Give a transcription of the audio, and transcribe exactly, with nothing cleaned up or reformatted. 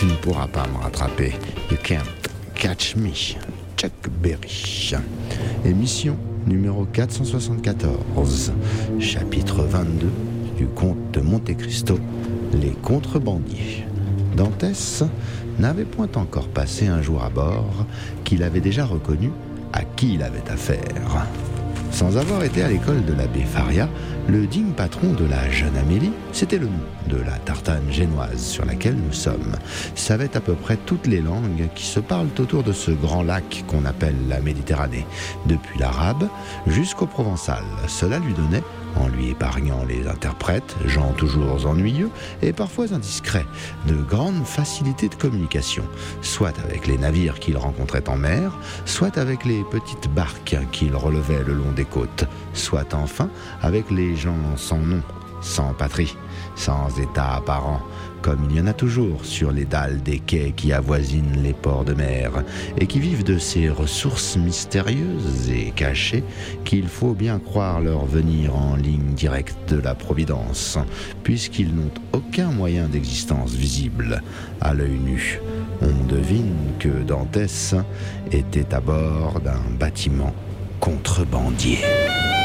Tu ne pourras pas me rattraper. You can't catch me. Chuck Berry. Émission numéro quatre cent soixante-quatorze, chapitre vingt-deux du Comte de Monte Cristo, les contrebandiers. Dantès n'avait point encore passé un jour à bord qu'il avait déjà reconnu à qui il avait affaire. Sans avoir été à l'école de l'abbé Faria, le digne patron de la jeune Amélie, c'était le nom de la tartane génoise sur laquelle nous sommes, savait à peu près toutes les langues qui se parlent autour de ce grand lac qu'on appelle la Méditerranée, depuis l'arabe jusqu'au provençal. Cela lui donnait, en lui épargnant les interprètes, gens toujours ennuyeux et parfois indiscrets, de grandes facilités de communication, soit avec les navires qu'il rencontrait en mer, soit avec les petites barques qu'il relevait le long des côtes, soit enfin avec les gens sans nom, sans patrie, sans état apparent, comme il y en a toujours sur les dalles des quais qui avoisinent les ports de mer et qui vivent de ces ressources mystérieuses et cachées qu'il faut bien croire leur venir en ligne directe de la Providence, puisqu'ils n'ont aucun moyen d'existence visible à l'œil nu. On devine que Dantès était à bord d'un bâtiment contrebandier.